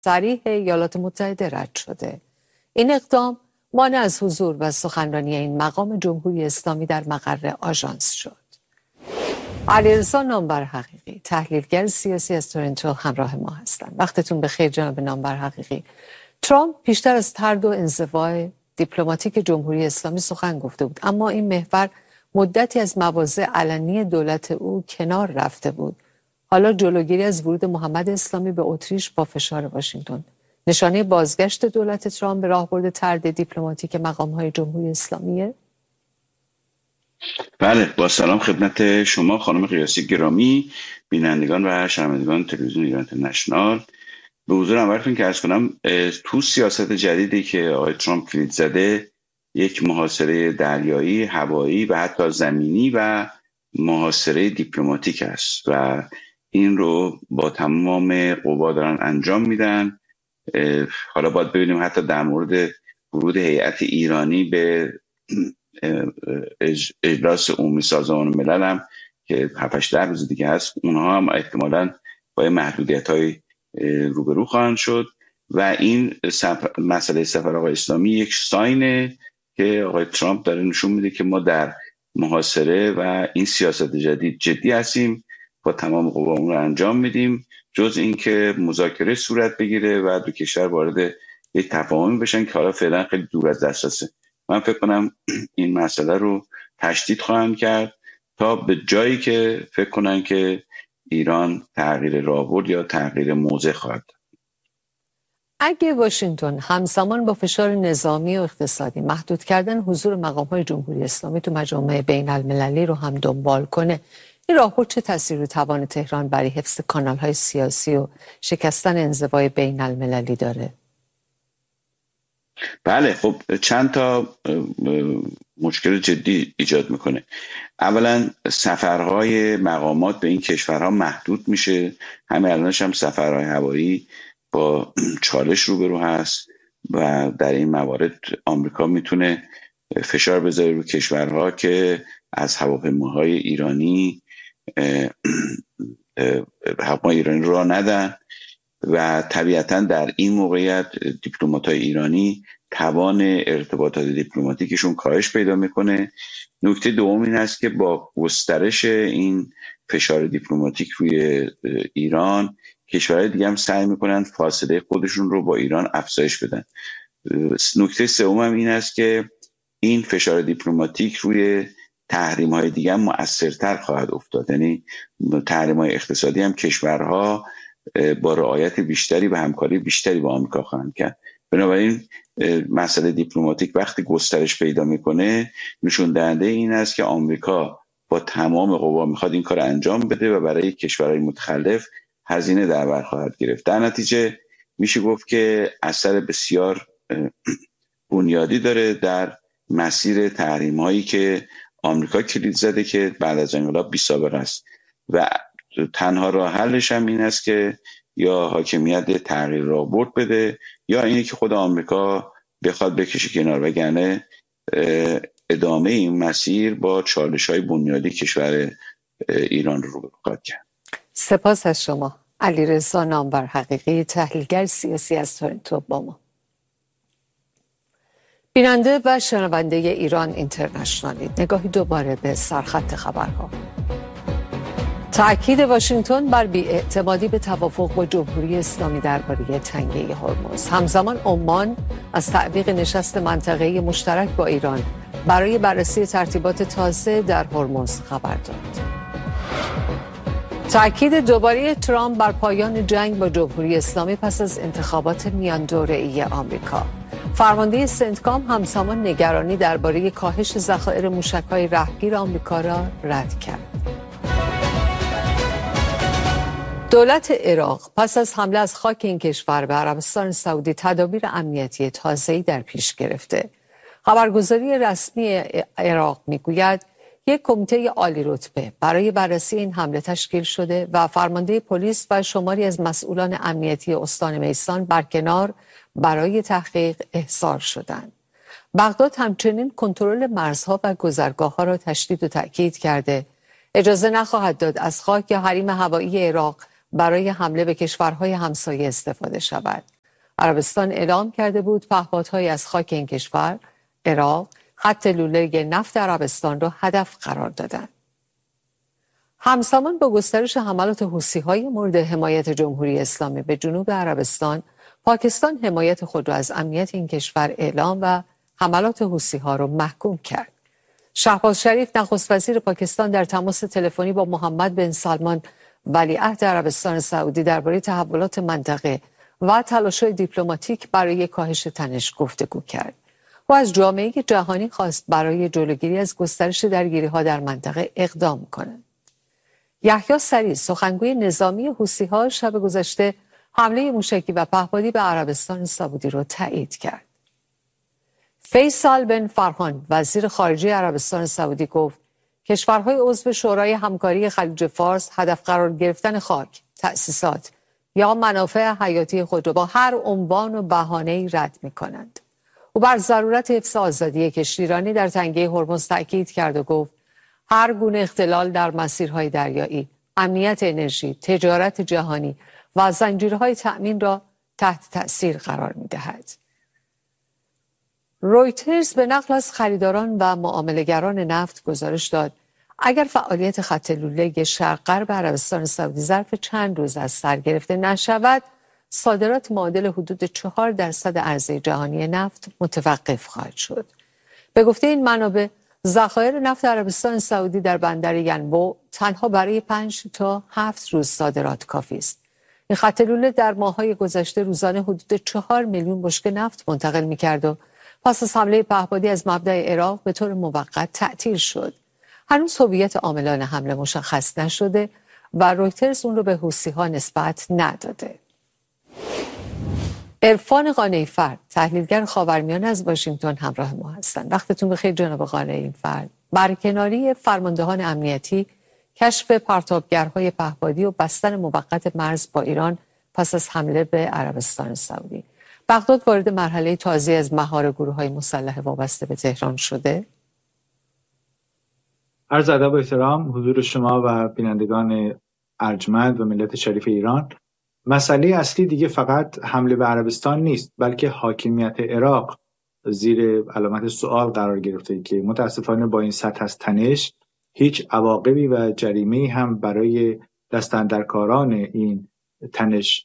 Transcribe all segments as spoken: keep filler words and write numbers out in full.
صریح ایالات متحده رد شده. این اقدام مانع از حضور و سخنرانی این مقام جمهوری اسلامی در مقر آژانس شد. علیرضا نامور حقیقی، تحلیلگر سیاسی از تورنتو، همراه ما هستند. وقتتون بخیر جناب نامور حقیقی. ترامپ پیشتر از طرد و انزوای دیپلماتیک جمهوری اسلامی سخن گفته بود، اما این محور مدتی از مواضع علنی دولت او کنار رفته بود. حالا جلوگیری از ورود محمد اسلامی به اتریش با فشار واشنگتن نشانه بازگشت دولت ترامپ به راهبرد طرد دیپلماتیک مقام‌های جمهوری اسلامیه؟ بله، با سلام خدمت شما خانم قیاسی گرامی، بینندگان و شنوندگان تلویزیون ایران اینترنشنال. به حضور همراهتون که عرض کنم تو سیاست جدیدی که آقای ترامپ کلید زده، یک محاصره دریایی، هوایی و حتی زمینی و محاصره دیپلماتیک است و این رو با تمام قوا دارن انجام میدن. حالا باید ببینیم حتی در مورد ورود هیئت ایرانی به اجلاس عمومی سازمان ملل هم که هفت هشت روز دیگه هست، اونها هم احتمالاً با محدودیت‌های روبرو خواهند شد و این سفر، مسئله سفر آقای اسلامی یک ساینه که آقای ترامپ داره نشون میده که ما در محاصره و این سیاست جدید جدی هستیم، با تمام قوامون رو انجام میدیم، جز این که مذاکره صورت بگیره و دو کشور وارد یک تفاهمی بشن که حالا فعلا خیلی دور از دسترسه. من فکر کنم این مسئله رو تشدید خواهند کرد تا به جایی که فکر کنن که ایران تغییر راهبرد یا تغییر موضع خواهد. اگه واشنگتن همزمان با فشار نظامی و اقتصادی محدود کردن حضور مقام‌های جمهوری اسلامی تو مجامع بین المللی رو هم دنبال کنه، این راهبرد چه تأثیری رو توان تهران برای حفظ کانال‌های سیاسی و شکستن انزوای بین المللی داره؟ بله، خب چند تا مشکل جدی ایجاد میکنه. اولا سفرهای مقامات به این کشورها محدود میشه، همه الانش هم سفرهای هوایی با چالش روبرو هست و در این موارد آمریکا میتونه فشار بذاره رو کشورها که از هواپیماهای ایرانی هواپیمای ایرانی راه ندن و طبیعتا در این موقعیت دیپلمات‌های ایرانی توان ارتباطات دیپلماتیکشون کاهش پیدا میکنه. نکته دوم این است که با گسترش این فشار دیپلماتیک روی ایران، کشورهای دیگه هم سعی میکنن فاصله خودشون رو با ایران افزایش بدن. نکته سوم هم این است که این فشار دیپلماتیک روی تحریم‌های دیگه هم مؤثرتر خواهد افتاد، یعنی تحریم‌های اقتصادی هم کشورها با رعایت بیشتری و همکاری بیشتری با آمریکا خواهند کرد. بنابراین مسئله دیپلماتیک وقتی گسترش پیدا میکنه نشون دهنده این است که آمریکا با تمام قوا میخواد این کار انجام بده و برای کشورهای متخلف هزینه در بر خواهد گرفت. در نتیجه میشه گفت که اثر بسیار بنیادی داره در مسیر تحریم هایی که آمریکا کلید زده که بعد از انقلاب بی سابقه است و تنها راه حلش هم این است که یا حاکمیت تغییر راهبرد بده یا اینه که خود آمریکا بخواد بکشه کنار، وگرنه ادامه این مسیر با چالش‌های بنیادی کشور ایران رو روبرو خواهد کرد. سپاس از شما علیرضا نامور حقیقی، تحلیلگر سیاسی از تورنتو با ما. بیننده و شنونده ایران اینترنشنالی، نگاهی دوباره به سرخط خبرها. تأکید واشنگتن بر بی‌اعتمادی به توافق با جمهوری اسلامی درباره تنگه هرمز. همزمان عمان از تعویق نشست منطقه‌ای مشترک با ایران برای بررسی ترتیبات تازه در هرمز خبر داد. تأکید دوباره ترامپ بر پایان جنگ با جمهوری اسلامی پس از انتخابات میان دوره‌ای آمریکا. فرمانده سنتکام همزمان نگرانی درباره کاهش ذخایر موشک‌های رهگیر آمریکا را رد کرد. دولت عراق پس از حمله از خاک این کشور به عربستان سعودی تدابیر امنیتی تازه‌ای در پیش گرفته. خبرگزاری رسمی عراق میگوید یک کمیته عالی رتبه برای بررسی این حمله تشکیل شده و فرمانده پلیس و شماری از مسئولان امنیتی استان میسان برکنار برای تحقیق احضار شدند. بغداد همچنین کنترل مرزها و گذرگاه‌ها را تشدید و تأکید کرده اجازه نخواهد داد از خاک یا حریم هوایی عراق برای حمله به کشورهای همسایه استفاده شود. عربستان اعلام کرده بود پهپادهایی از خاک این کشور، عراق، خط لوله نفت عربستان را هدف قرار دادند. همزمان با گسترش حملات حوثی‌های مورد حمایت جمهوری اسلامی به جنوب عربستان، پاکستان حمایت خود را از امنیت این کشور اعلام و حملات حوثی‌ها را محکوم کرد. شهباز شریف نخست وزیر پاکستان در تماس تلفنی با محمد بن سلمان ولیعهد عربستان سعودی درباره تحولات منطقه و تلاش‌های دیپلماتیک برای کاهش تنش گفتگو کرد. او از جامعه جهانی خواست برای جلوگیری از گسترش درگیری‌ها در منطقه اقدام کنند. یحیی سریع سخنگوی نظامی حوثی‌ها شب گذشته حمله موشکی و پهپادی به عربستان سعودی را تایید کرد. فیصل بن فرحان وزیر خارجه عربستان سعودی گفت کشورهای عضو شورای همکاری خلیج فارس هدف قرار گرفتن خاک، تأسیسات یا منافع حیاتی خود را با هر عنوان و بهانه‌ای رد می‌کنند. او بر ضرورت حفظ آزادی کشتیرانی در تنگه هرمز تأکید کرد و گفت هر گونه اختلال در مسیرهای دریایی، امنیت انرژی، تجارت جهانی و زنجیرهای تأمین را تحت تأثیر قرار می‌دهد. رویترز به نقل از خریداران و معامله‌گران نفت گزارش داد اگر فعالیت خط لوله شرق غرب عربستان سعودی ظرف چند روز از سر گرفته نشود، صادرات معادل حدود چهار درصد عرضه جهانی نفت متوقف خواهد شد. به گفته این منابع، ذخایر نفت عربستان سعودی در بندر ینبوع تنها برای پنج تا هفت روز صادرات کافی است. این خط لوله در ماه‌های گذشته روزانه حدود چهار میلیون بشکه نفت منتقل می‌کرد و پس از حمله پهپادی از مبدأ عراق به طور موقت تعطیل شد. هنوز هویت عاملان حمله مشخص نشده و رویترز اون رو به حوثی‌ها نسبت نداده. عرفان قانعی‌فر، تحلیلگر خاورمیانه از واشنگتن همراه ما هستند. وقتتون بخیر جناب قانعی‌فر. برکناری فرماندهان امنیتی، کشف پرتابگرهای پهپادی و بستن موقت مرز با ایران پس از حمله به عربستان سعودی، بغداد وارد مرحله تازه از مهار گروه‌های مسلح وابسته به تهران شده؟ عرض ادب و احترام حضور شما و بینندگان ارجمند و ملت شریف ایران. مسئله اصلی دیگه فقط حمله به عربستان نیست، بلکه حاکمیت عراق زیر علامت سوال قرار گرفته که متاسفانه با این سطح از تنش هیچ عواقبی و جریمه‌ای هم برای دستاندرکاران این تنش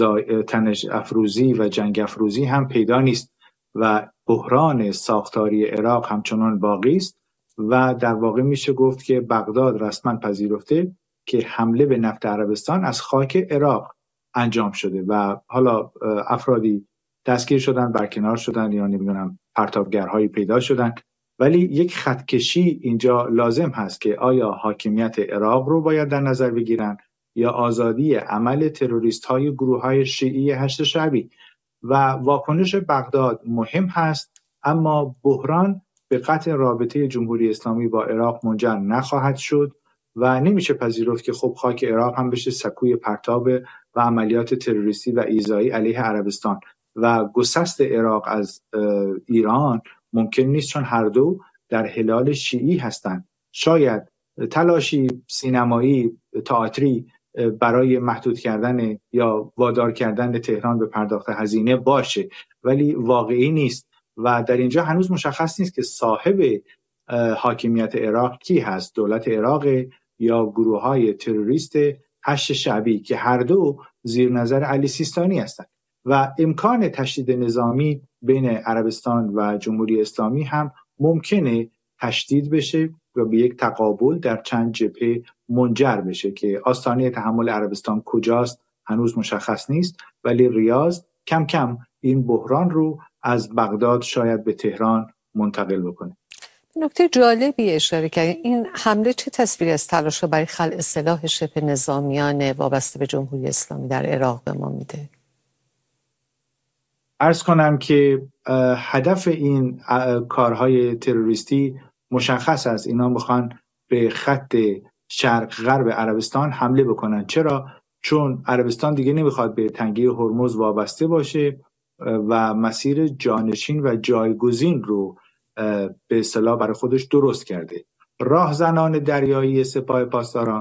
تنش افروزی و جنگ افروزی هم پیدا نیست و بحران ساختاری عراق همچنان باقی است و در واقع میشه گفت که بغداد رسما پذیرفته که حمله به نفت عربستان از خاک عراق انجام شده و حالا افرادی دستگیر شدن، برکنار شدن یا نمیدونم پرتابگرهایی پیدا شدن، ولی یک خطکشی اینجا لازم هست که آیا حاکمیت عراق رو باید در نظر بگیرن یا آزادی عمل تروریست های گروه های شیعی هشت شعبی. و واکنش بغداد مهم هست، اما بحران به قطع رابطه جمهوری اسلامی با عراق منجر نخواهد شد و نمیشه پذیرفت که خب خاک عراق هم بشه سکوی پرتاب و عملیات تروریستی و ایذایی علیه عربستان و گسست عراق از ایران ممکن نیست، چون هر دو در هلال شیعی هستند. شاید تلاشی سینمایی، تئاتری برای محدود کردن یا وادار کردن تهران به پرداخت هزینه باشه، ولی واقعی نیست و در اینجا هنوز مشخص نیست که صاحب حاکمیت عراق کی هست، دولت عراق یا گروه‌های تروریست هشت شعبی که هر دو زیر نظر علی سیستانی هستند و امکان تشدید نظامی بین عربستان و جمهوری اسلامی هم ممکنه تشدید بشه و به یک تقابل در چند جبهه منجر بشه که آستانه تحمل عربستان کجاست هنوز مشخص نیست، ولی ریاض کم کم این بحران رو از بغداد شاید به تهران منتقل بکنه. نکته جالبی اشاره کرد. این حمله چه تصویری از تلاش برای خلع سلاح شبه نظامیان وابسته به جمهوری اسلامی در عراق به ما میده؟ عرض کنم که هدف این کارهای تروریستی مشخص است. اینا میخوان به خط شرق غرب عربستان حمله بکنن. چرا؟ چون عربستان دیگه نمیخواد به تنگه هرمز وابسته باشه و مسیر جانشین و جایگزین رو به اصطلاح برای خودش درست کرده. راهزنان دریایی سپاه پاسداران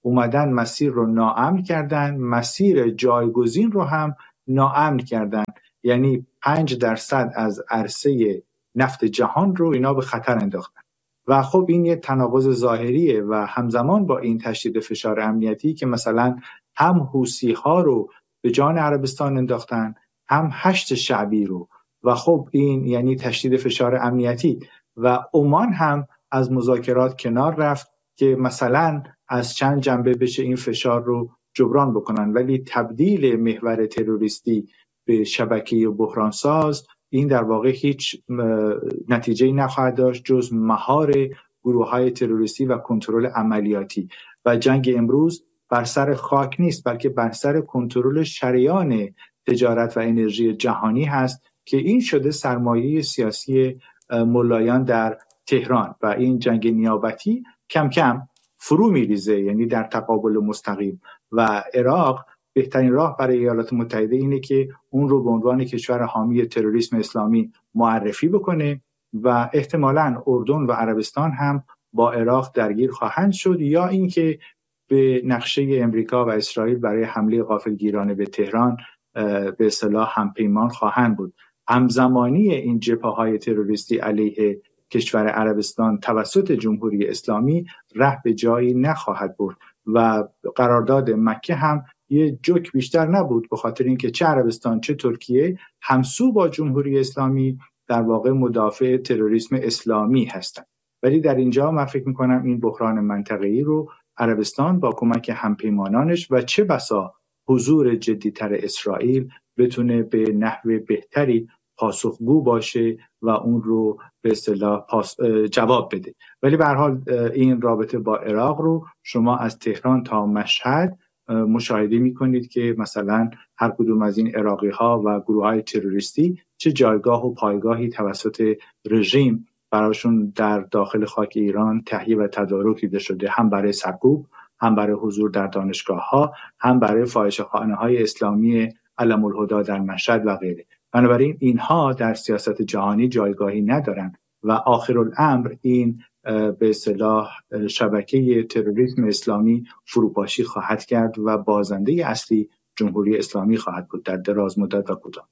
اومدن مسیر رو ناامن کردن، مسیر جایگزین رو هم ناامن کردن. یعنی پنج درصد از عرصه نفت جهان رو اینا به خطر انداختن و خب این یه تناقض ظاهریه و همزمان با این تشدید فشار امنیتی که مثلا هم حوثی ها رو به جان عربستان انداختن، هم هشت شعبی رو، و خب این یعنی تشدید فشار امنیتی. و عمان هم از مذاکرات کنار رفت که مثلا از چند جنبه بشه این فشار رو جبران بکنن، ولی تبدیل محور تروریستی به شبکه بحرانساز این در واقع هیچ نتیجه‌ای نخواهد داشت جز مهار گروه‌های تروریستی و کنترل عملیاتی. و جنگ امروز بر سر خاک نیست، بلکه بر سر کنترل شریان تجارت و انرژی جهانی هست که این شده سرمایه سیاسی ملایان در تهران و این جنگ نیابتی کم کم فرو میریزه، یعنی در تقابل مستقیم. و عراق بهترین راه برای ایالات متحده اینه که اون رو به عنوان کشور حامی تروریسم اسلامی معرفی بکنه و احتمالاً اردن و عربستان هم با عراق درگیر خواهند شد، یا اینکه به نقشه امریکا و اسرائیل برای حمله غافلگیرانه به تهران به اصطلاح همپیمان خواهند بود. همزمانی این جبهه‌های تروریستی علیه کشور عربستان توسط جمهوری اسلامی ره به جایی نخواهد برد و قرارداد مکه هم یه جوک بیشتر نبود، به خاطر اینکه چه عربستان چه ترکیه همسو با جمهوری اسلامی در واقع مدافع تروریسم اسلامی هستند. ولی در اینجا من فکر میکنم این بحران منطقه‌ای رو عربستان با کمک همپیمانانش و چه بسا حضور جدی‌تر اسرائیل بتونه به نحو بهتری پاسخگو باشه و اون رو به اصطلاح جواب بده. ولی به هر حال این رابطه با عراق رو شما از تهران تا مشهد مشاهده می‌کنید که مثلا هر کدوم از این عراقی‌ها و گروه‌های تروریستی چه جایگاه و پایگاهی توسط رژیم براشون در داخل خاک ایران تهیه و تدارک دیده شده، هم برای سرکوب، هم برای حضور در دانشگاه‌ها، هم برای فاحشه‌خانه‌های اسلامی علم الهدی در مشهد و غیره. بنابراین اینها در سیاست جهانی جایگاهی ندارند و آخرالامر این به اصطلاح شبکه تروریسم اسلامی فروپاشی خواهد کرد و بازنده اصلی جمهوری اسلامی خواهد بود در دراز مدت و کوتاه.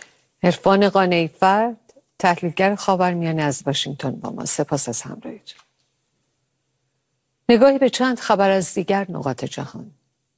عرفان قانعی فرد، تحلیلگر خاورمیانه از واشنگتن با ما. سپاس از همراهیتون. نگاهی به چند خبر از دیگر نقاط جهان.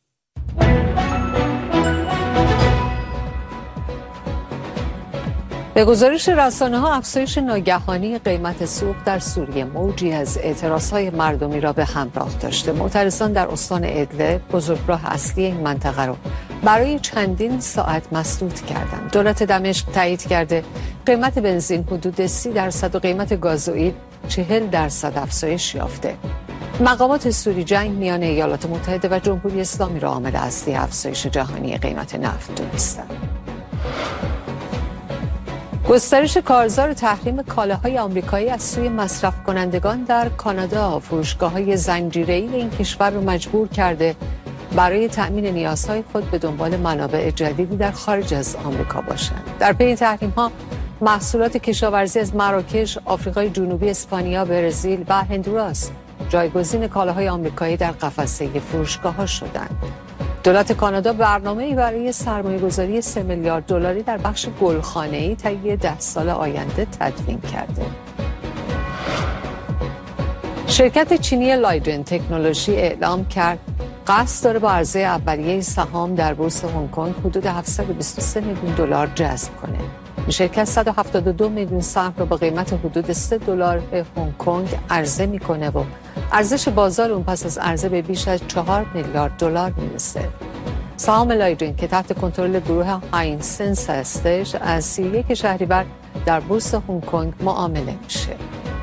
به گزارش رسانه‌ها افزایش ناگهانی قیمت سوخت در سوریه موجی از اعتراضهای مردمی را به همراه داشته. معترضان در استان ادلب، بزرگراه اصلی این منطقه را برای چندین ساعت مسدود کردند. دولت دمشق تایید کرده قیمت بنزین حدود سی درصد و قیمت گازوئیل چهل درصد افزایش یافته. مقامات سوری جنگ میان ایالات متحده و جمهوری اسلامی را عامل اصلی افزایش جهانی قیمت نفت دونستند. گسترش کارزار تحریم کالاهای آمریکایی از سوی مصرف کنندگان در کانادا فروشگاه‌های زنجیره‌ای این کشور را مجبور کرده برای تأمین نیازهای خود به دنبال منابع جدیدی در خارج از آمریکا باشند. در پی تحریم‌ها محصولات کشاورزی از مراکش، آفریقای جنوبی، اسپانیا، برزیل و هندوراس جایگزین کالاهای آمریکایی در قفسه فروشگاه‌ها شدند. دولت کانادا برنامه‌ای برای سرمایه‌گذاری سه میلیارد دلاری در بخش گلخانه‌ای طی ده سال آینده تدوین کرده. شرکت چینی لایدن تکنولوژی اعلام کرد قصد داره با عرضه اولیه سهام در بورس هنگ کنگ حدود هفتصد و بیست و سه میلیون دلار جذب کنه. این شرکت صد و هفتاد و دو میلیون سهم را با قیمت حدود سه دلار به هنگ کنگ عرضه میکنه و ارزش بازار اون پس از عرضه به بیش از چهار میلیارد دلار میرسه. سهام لایدن که تحت کنترل گروه هاین سنس هستش از سی و یک شهریور در بورس هنگ کنگ معامله میشه.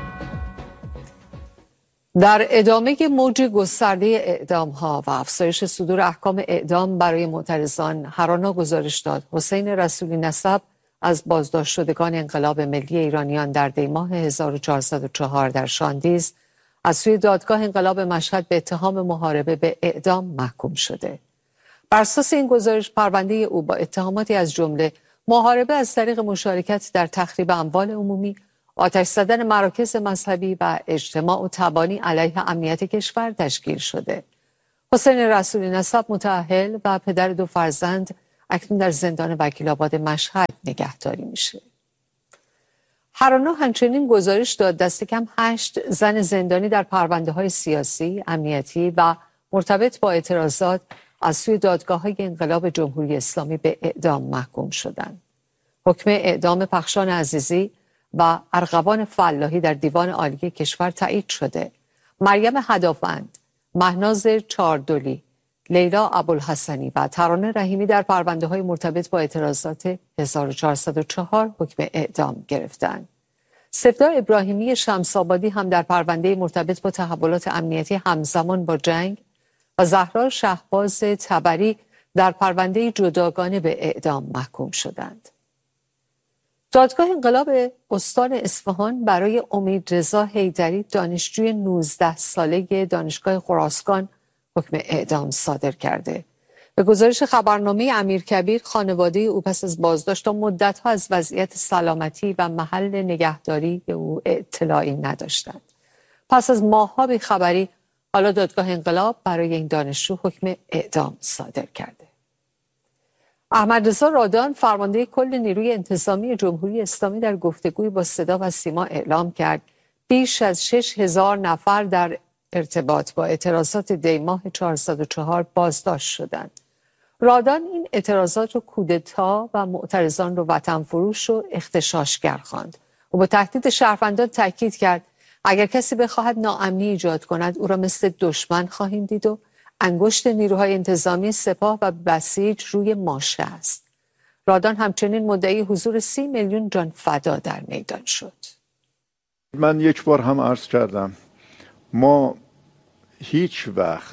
در ادامه موج گسترده اعدام‌ها و افزایش صدور احکام اعدام برای معترضان، هرانا گزارش داد حسین رسولی نسب از بازداشت شدگان انقلاب ملی ایرانیان در دی‌ماه هزار و چهارصد و چهار در شاندیز از سوی دادگاه انقلاب مشهد به اتهام محاربه به اعدام محکوم شده. بر اساس این گزارش پرونده او با اتهاماتی از جمله محاربه از طریق مشارکت در تخریب اموال عمومی، آتش زدن مراکز مذهبی و اجتماع و تبانی علیه امنیت کشور تشکیل شده. حسین رسولی نسب متأهل و پدر دو فرزند اکنون در زندان وکیل‌آباد مشهد نگهداری میشه. هرانا همچنین گزارش داد دست کم هشت زن زندانی در پرونده‌های سیاسی، امنیتی و مرتبط با اعتراضات از سوی دادگاه‌های انقلاب جمهوری اسلامی به اعدام محکوم شدند. حکم اعدام پخشان عزیزی و ارغوان فلاحی در دیوان عالی کشور تایید شده. مریم هدافند، مهناز چاردلی، لیلا ابوالحسنی و ترانه رحیمی در پرونده‌های مرتبط با اعتراضات هزار و چهارصد و چهار حکم اعدام گرفتند. سفدا ابراهیمی شمس‌آبادی هم در پرونده مرتبط با تحولات امنیتی همزمان با جنگ و زهرا شهباز تبری در پرونده جداگانه به اعدام محکوم شدند. دادگاه انقلاب استان اصفهان برای امیدرضا حیدری دانشجوی نوزده ساله دانشگاه خراسان حکم اعدام صادر کرده. به گزارش خبرنامه امیرکبیر، خانواده او پس از بازداشت تا مدت‌ها از وضعیت سلامتی و محل نگهداری او اطلاعی نداشتند. پس از ماه‌ها بی‌خبری، حالا دادگاه انقلاب برای این دانشجو حکم اعدام صادر کرده. احمد رضا رادان، فرمانده کل نیروی انتظامی جمهوری اسلامی، در گفتگوی با صدا و سیما اعلام کرد بیش از شش هزار نفر در ارتباط با اعتراضات دیماه چهارصد و چهار بازداشت شدند. رادان این اعتراضات رو کودتا و معترضان رو وطن فروش و اغتشاشگر خواند و با تهدید شهروندان تاکید کرد اگر کسی بخواهد ناامنی ایجاد کند او را مثل دشمن خواهیم دید و انگشت نیروهای انتظامی، سپاه و بسیج روی ماشه است. رادان همچنین مدعی حضور سی میلیون جان فدا در میدان شد. من یک بار هم عرض کردم ما هیچ وقت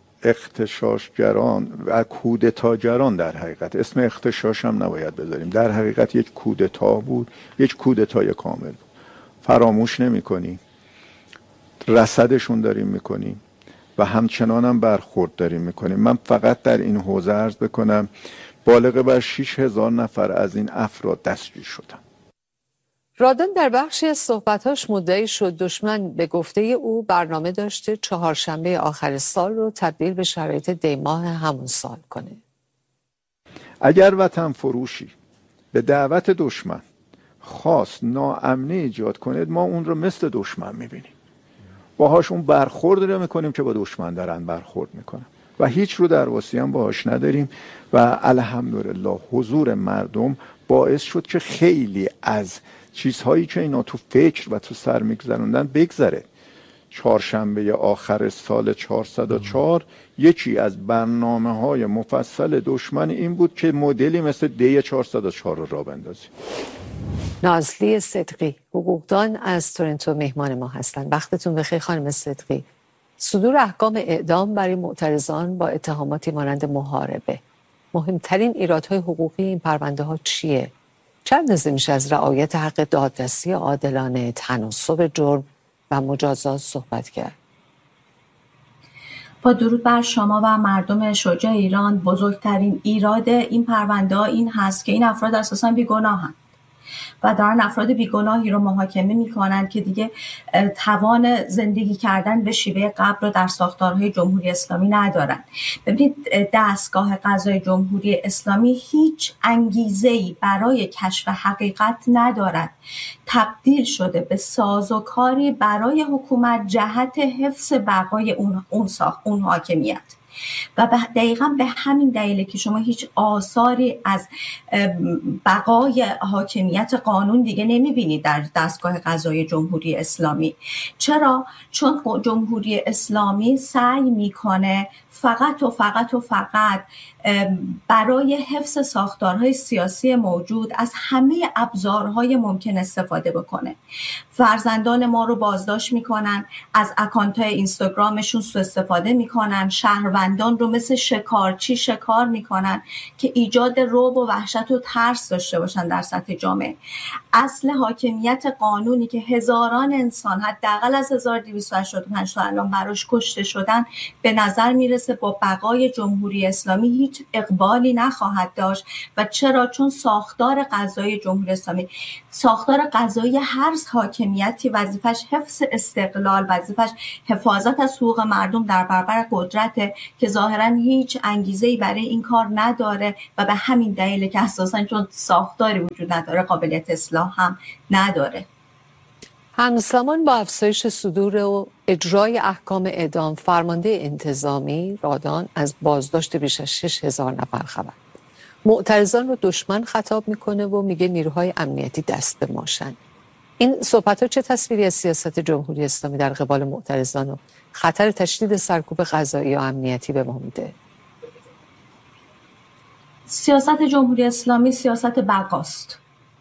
اغتشاشگران و کودتاگران، در حقیقت اسم اغتشاش هم نباید بذاریم، در حقیقت یک کودتا بود، یک کودتای کامل بود. فراموش نمی کنیم، رصدشون داریم میکنیم و همچنان هم برخورد داریم میکنیم. من فقط در این حوزه عرض بکنم بالغ بر شش هزار نفر از این افراد دستگیر شدن. رادان در بخشی از صحبتاش مدعی شد دشمن به گفته او برنامه داشته چهارشنبه آخر سال رو تبدیل به شرایط دیماه همون سال کنه. اگر وطن فروشی به دعوت دشمن خواست ناامنی ایجاد کنید، ما اون رو مثل دشمن میبینیم، باهاش اون برخورد رو میکنیم که با دشمن دارن برخورد میکنن و هیچ رو درواسی هم باهاش نداریم و الحمدلله حضور مردم باعث شد که خیلی از چیزهایی که اینا تو فکر و تو سر میگذروندن بگذره. چهارشنبه آخر سال چهارصد و چهار یکی از برنامه های مفصل دشمن این بود که مدلی مثل دی چهارصد و چهار رو راه بندازیم. نازلی صدقی، حقوقدان از تورنتو مهمان ما هستند. وقتتون بخیر خانم صدقی. صدور احکام اعدام برای معترضان با اتهاماتی مانند محاربه، مهمترین ایرادهای حقوقی این پرونده ها چیه؟ چند اندازه میشه از رعایت حق دادرسی عادلانه، تناسب جرم و مجازات صحبت کرد؟ با درود بر شما و مردم شجاع ایران، بزرگترین ایراد این پرونده ها این هست که این افراد اساساً بیگناهند و دارن افراد بیگناهی رو محاکمه میکنن که دیگه توان زندگی کردن به شیوه قبل رو در ساختارهای جمهوری اسلامی ندارن. ببینید دستگاه قضای جمهوری اسلامی هیچ انگیزه‌ای برای کشف حقیقت ندارد، تبدیل شده به سازوکاری برای حکومت جهت حفظ بقای اون اون ساخت اون حاکمیت و دقیقا به همین دلیله که شما هیچ آثاری از بقای حاکمیت قانون دیگه نمیبینید در دستگاه قضای جمهوری اسلامی. چرا؟ چون جمهوری اسلامی سعی میکنه فقط و فقط و فقط برای حفظ ساختارهای سیاسی موجود از همه ابزارهای ممکن استفاده بکنه. فرزندان ما رو بازداشت میکنن، از اکانت‌های اینستاگرامشون سوء استفاده میکنن، شهروندان رو مثل شکارچی شکار میکنن که ایجاد رعب و وحشت و ترس داشته باشن در سطح جامعه. اصل حاکمیت قانونی که هزاران انسان حداقل از هزار و دویست و هشتاد و پنج تا الان براش کشته شدن به نظر میرسه با بقای جمهوری اسلامی هیچ اقبالی نخواهد داشت. و چرا؟ چون ساختار قضایی جمهوری اسلامی، ساختار قضایی هر حاکمیتی وظیفش حفظ استقلال، وظیفش حفاظت از حقوق مردم در برابر قدرت که ظاهراً هیچ انگیزه‌ای برای این کار نداره و به همین دلیل که اساساً چون ساختاری وجود نداره قابلیت اصلاح هم نداره. همزمان با افزایش صدور و اجرای احکام اعدام، فرمانده انتظامی رادان از بازداشت بیش از شش هزار نفر خبر. معترضان رو دشمن خطاب میکنه و میگه نیروهای امنیتی دست به ماشن. این صحبت‌ها چه تصویری از سیاست جمهوری اسلامی در قبال معترضان و خطر تشدید سرکوب قضایی و امنیتی به ما میده؟ سیاست جمهوری اسلامی سیاست بقاست.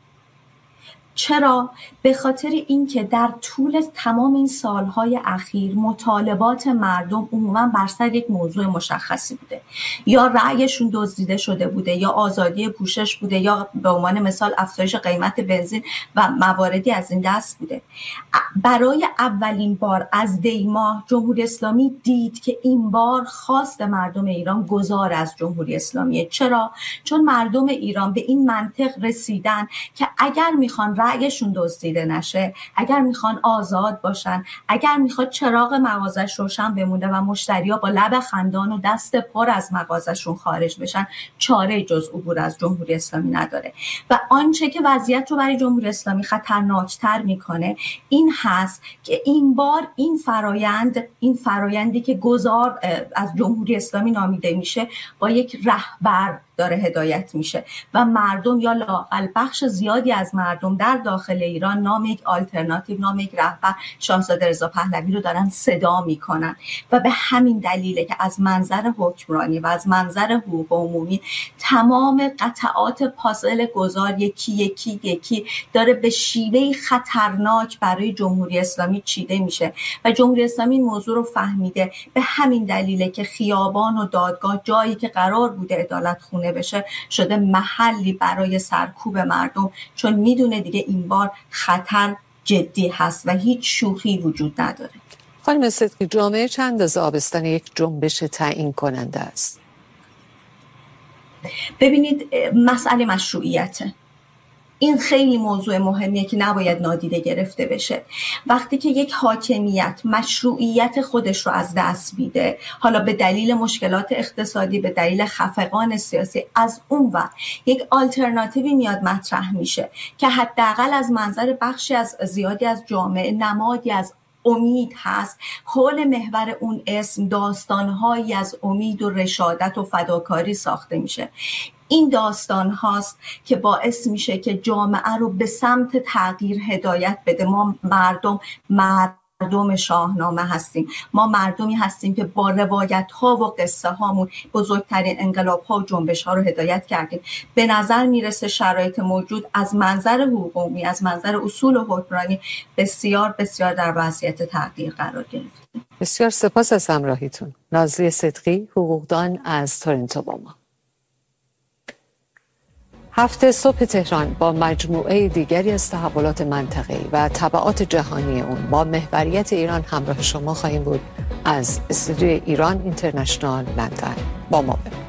چرا؟ به خاطر اینکه در طول تمام این سالهای اخیر مطالبات مردم عموما بر سر یک موضوع مشخصی بوده، یا رأیشون دزدیده شده بوده، یا آزادی پوشش بوده، یا به عنوان مثال افزایش قیمت بنزین و مواردی از این دست بوده. برای اولین بار از دی ماه جمهوری اسلامی دید که این بار خواست مردم ایران گذار از جمهوری اسلامیه. چرا؟ چون مردم ایران به این منطق رسیدن که اگر میخوان رأیشون دزدیده نشه، اگر میخوان آزاد باشن، اگر میخواد چراغ مغازش روشن بمونه و مشتری‌ها با لب خندان و دست پر از مغازشون خارج بشن، چاره جز عبور از جمهوری اسلامی نداره. و آنچه که وضعیت رو برای جمهوری اسلامی خطرناکتر میکنه این هست که این بار این فرایند این فرایندی که گذار از جمهوری اسلامی نامیده میشه با یک رهبر داره هدایت میشه و مردم یا لااقل بخش زیادی از مردم در داخل ایران نام یک آلترناتیو، نام یک رهبر شاهزاده رضا پهلوی رو دارن صدا میکنن و به همین دلیله که از منظر حکمرانی و از منظر حقوق عمومی تمام قطعات پازل گذار یکی یکی یکی داره به شیوهی خطرناک برای جمهوری اسلامی چیده میشه و جمهوری اسلامی این موضوع رو فهمیده. به همین دلیله که خیابان و دادگاه، جایی که قرار بوده عدالت خونه بشه، شده محلی برای سرکوب مردم، چون میدونه دیگه این بار خطر جدی هست و هیچ شوخی وجود نداره. خانم صدقی، جامعه چند اندازه آبستن یک جنبش تعیین کننده است؟ ببینید، مسئله مشروعیته. این خیلی موضوع مهمیه که نباید نادیده گرفته بشه. وقتی که یک حاکمیت مشروعیت خودش رو از دست میده، حالا به دلیل مشکلات اقتصادی، به دلیل خفقان سیاسی، از اون ور یک آلترناتیوی میاد مطرح میشه که حداقل از منظر بخشی از زیادی از جامعه نمادی از امید هست، حول محور اون اسم داستانهایی از امید و رشادت و فداکاری ساخته میشه. این داستان هاست که باعث میشه که جامعه رو به سمت تغییر هدایت بده. ما مردم مردم شاهنامه هستیم، ما مردمی هستیم که با روایت ها و قصه هامون بزرگترین انقلاب ها و جنبش ها رو هدایت کردیم. به نظر میرسه شرایط موجود از منظر حقوق عمومی، از منظر اصول و حکمرانی بسیار بسیار در وضعیت تغییر قرار گرفته. بسیار سپاس از همراهیتون. نازلی صدقی، حقوقدان از تورنتو با ما. هفته صبح تهران با مجموعه دیگری از تحولات منطقه‌ای و تبعات جهانی اون با محوریت ایران همراه شما خواهیم بود از استودیوی ایران اینترنشنال لندن. با ما بمانید.